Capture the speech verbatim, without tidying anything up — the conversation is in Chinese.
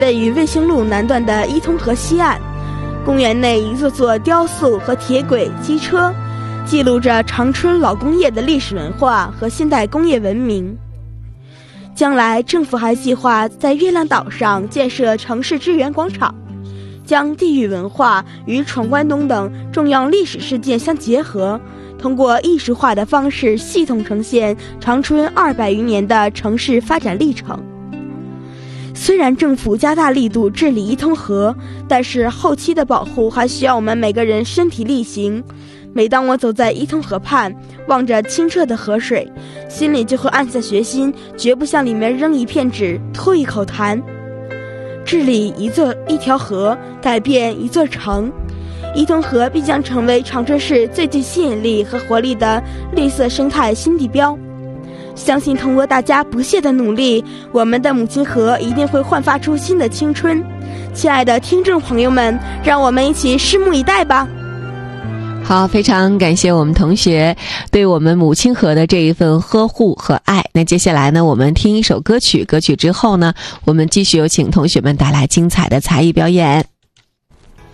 位于卫星路南段的伊通河西岸，公园内一座座雕塑和铁轨、机车，记录着长春老工业的历史文化和现代工业文明。将来政府还计划在月亮岛上建设城市支援广场，将地域文化与闯关东等重要历史事件相结合，通过艺术化的方式系统呈现长春二百余年的城市发展历程。虽然政府加大力度治理伊通河，但是后期的保护还需要我们每个人身体力行。每当我走在伊通河畔，望着清澈的河水，心里就会暗下决心，绝不向里面扔一片纸，吐一口痰。治理一座一条河，改变一座城，伊通河必将成为长春市最具吸引力和活力的绿色生态新地标。相信通过大家不懈的努力，我们的母亲河一定会焕发出新的青春。亲爱的听众朋友们，让我们一起拭目以待吧。 好，非常感谢我们同学对我们母亲河的这一份呵护和爱。那接下来呢，我们听一首歌曲，歌曲之后呢，我们继续有请同学们带来精彩的才艺表演。